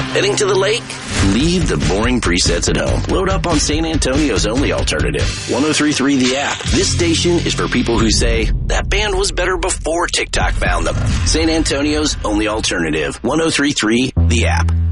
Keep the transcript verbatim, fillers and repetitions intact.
Heading to the lake? Leave the boring presets at home. Load up on San Antonio's only alternative, ten thirty-three The App. This station is for people who say, that band was better before TikTok found them. San Antonio's only alternative, ten thirty-three The App.